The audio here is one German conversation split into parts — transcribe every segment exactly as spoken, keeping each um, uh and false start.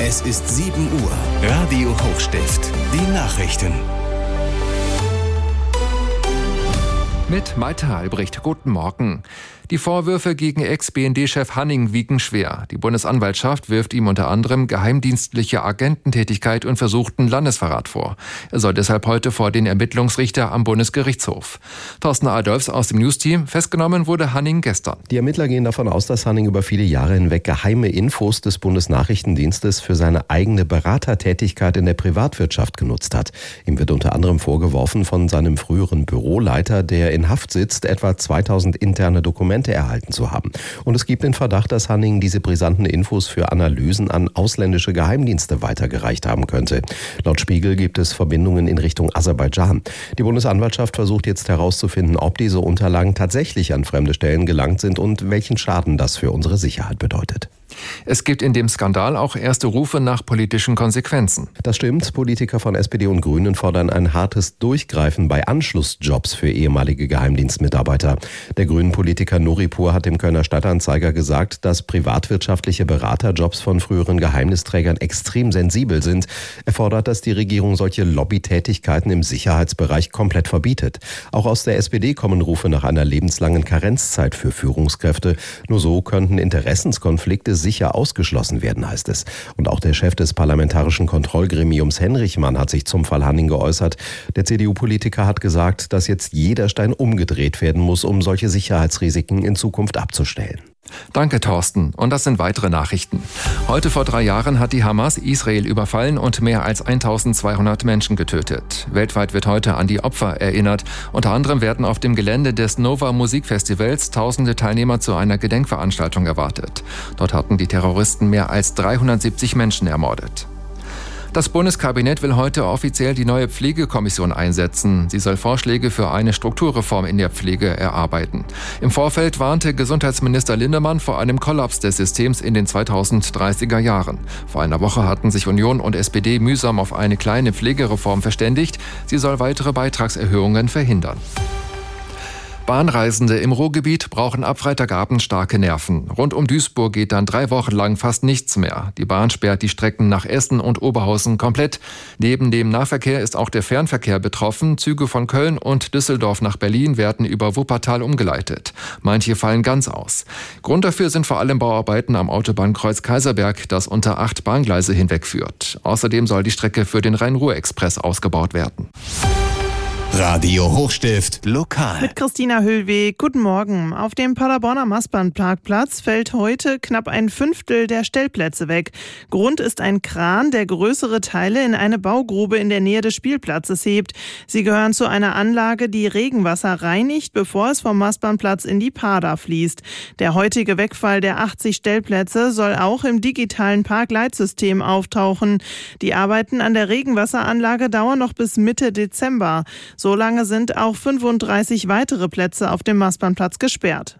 Es ist sieben Uhr. Radio Hochstift. Die Nachrichten. Mit Malte Albrecht. Guten Morgen. Die Vorwürfe gegen Ex-B N D-Chef Hanning wiegen schwer. Die Bundesanwaltschaft wirft ihm unter anderem geheimdienstliche Agententätigkeit und versuchten Landesverrat vor. Er soll deshalb heute vor den Ermittlungsrichter am Bundesgerichtshof. Thorsten Adolfs aus dem News-Team. Festgenommen wurde Hanning gestern. Die Ermittler gehen davon aus, dass Hanning über viele Jahre hinweg geheime Infos des Bundesnachrichtendienstes für seine eigene Beratertätigkeit in der Privatwirtschaft genutzt hat. Ihm wird unter anderem vorgeworfen, von seinem früheren Büroleiter, der in Haft sitzt, etwa zweitausend interne Dokumente erhalten zu haben. Und es gibt den Verdacht, dass Hanning diese brisanten Infos für Analysen an ausländische Geheimdienste weitergereicht haben könnte. Laut Spiegel gibt es Verbindungen in Richtung Aserbaidschan. Die Bundesanwaltschaft versucht jetzt herauszufinden, ob diese Unterlagen tatsächlich an fremde Stellen gelangt sind und welchen Schaden das für unsere Sicherheit bedeutet. Es gibt in dem Skandal auch erste Rufe nach politischen Konsequenzen. Das stimmt. Politiker von S P D und Grünen fordern ein hartes Durchgreifen bei Anschlussjobs für ehemalige Geheimdienstmitarbeiter. Der Grünen-Politiker Nuripur hat dem Kölner Stadtanzeiger gesagt, dass privatwirtschaftliche Beraterjobs von früheren Geheimnisträgern extrem sensibel sind. Er fordert, dass die Regierung solche Lobbytätigkeiten im Sicherheitsbereich komplett verbietet. Auch aus der S P D kommen Rufe nach einer lebenslangen Karenzzeit für Führungskräfte. Nur so könnten Interessenskonflikte sicher ausgeschlossen werden, heißt es. Und auch der Chef des Parlamentarischen Kontrollgremiums Henrichmann hat sich zum Fall Hanning geäußert. Der C D U-Politiker hat gesagt, dass jetzt jeder Stein umgedreht werden muss, um solche Sicherheitsrisiken in Zukunft abzustellen. Danke, Thorsten. Und das sind weitere Nachrichten. Heute vor drei Jahren hat die Hamas Israel überfallen und mehr als eintausendzweihundert Menschen getötet. Weltweit wird heute an die Opfer erinnert. Unter anderem werden auf dem Gelände des Nova Musikfestivals tausende Teilnehmer zu einer Gedenkveranstaltung erwartet. Dort hatten die Terroristen mehr als dreihundertsiebzig Menschen ermordet. Das Bundeskabinett will heute offiziell die neue Pflegekommission einsetzen. Sie soll Vorschläge für eine Strukturreform in der Pflege erarbeiten. Im Vorfeld warnte Gesundheitsminister Lindemann vor einem Kollaps des Systems in den zweitausenddreißiger Jahren. Vor einer Woche hatten sich Union und S P D mühsam auf eine kleine Pflegereform verständigt. Sie soll weitere Beitragserhöhungen verhindern. Bahnreisende im Ruhrgebiet brauchen ab Freitagabend starke Nerven. Rund um Duisburg geht dann drei Wochen lang fast nichts mehr. Die Bahn sperrt die Strecken nach Essen und Oberhausen komplett. Neben dem Nahverkehr ist auch der Fernverkehr betroffen. Züge von Köln und Düsseldorf nach Berlin werden über Wuppertal umgeleitet. Manche fallen ganz aus. Grund dafür sind vor allem Bauarbeiten am Autobahnkreuz Kaiserberg, das unter acht Bahngleise hinwegführt. Außerdem soll die Strecke für den Rhein-Ruhr-Express ausgebaut werden. Radio Hochstift lokal. Mit Christina Höllweg. Guten Morgen. Auf dem Paderborner Maßbahnparkplatz fällt heute knapp ein Fünftel der Stellplätze weg. Grund ist ein Kran, der größere Teile in eine Baugrube in der Nähe des Spielplatzes hebt. Sie gehören zu einer Anlage, die Regenwasser reinigt, bevor es vom Maßbahnplatz in die Pader fließt. Der heutige Wegfall der achtzig Stellplätze soll auch im digitalen Parkleitsystem auftauchen. Die Arbeiten an der Regenwasseranlage dauern noch bis Mitte Dezember. Solange sind auch fünfunddreißig weitere Plätze auf dem Maßbahnplatz gesperrt.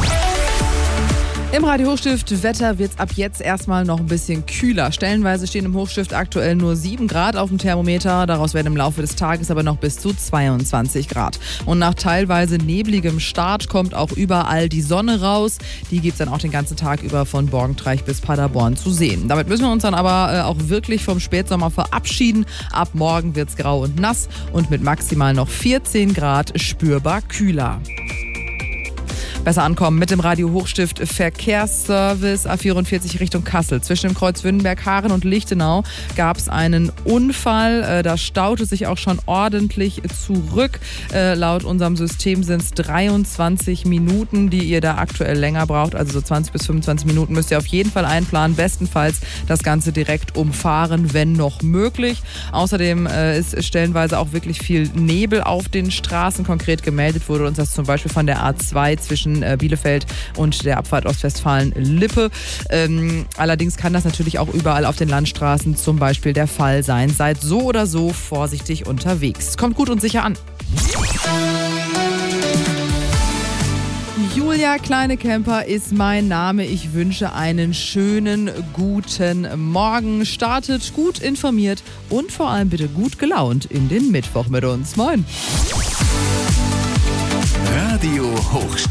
Im Radio Hochstift Wetter wird es ab jetzt erstmal noch ein bisschen kühler. Stellenweise stehen im Hochstift aktuell nur sieben Grad auf dem Thermometer. Daraus werden im Laufe des Tages aber noch bis zu zweiundzwanzig Grad. Und nach teilweise nebligem Start kommt auch überall die Sonne raus. Die gibt es dann auch den ganzen Tag über von Borgentreich bis Paderborn zu sehen. Damit müssen wir uns dann aber äh, auch wirklich vom Spätsommer verabschieden. Ab morgen wird es grau und nass und mit maximal noch vierzehn Grad spürbar kühler. Besser ankommen mit dem Radio Hochstift Verkehrsservice A vierundvierzig Richtung Kassel. Zwischen dem Kreuz Wünnenberg-Haaren und Lichtenau gab es einen Unfall. Da staute sich auch schon ordentlich zurück. Laut unserem System sind es dreiundzwanzig Minuten, die ihr da aktuell länger braucht. Also so zwanzig bis fünfundzwanzig Minuten müsst ihr auf jeden Fall einplanen. Bestenfalls das Ganze direkt umfahren, wenn noch möglich. Außerdem ist stellenweise auch wirklich viel Nebel auf den Straßen. Konkret gemeldet wurde uns das zum Beispiel von der A zwei zwischen Bielefeld und der Abfahrt Ostwestfalen-Lippe. Ähm, allerdings kann das natürlich auch überall auf den Landstraßen zum Beispiel der Fall sein. Seid so oder so vorsichtig unterwegs. Kommt gut und sicher an. Julia Kleine-Kemper ist mein Name. Ich wünsche einen schönen, guten Morgen. Startet gut informiert und vor allem bitte gut gelaunt in den Mittwoch mit uns. Moin! Radio Hochstift.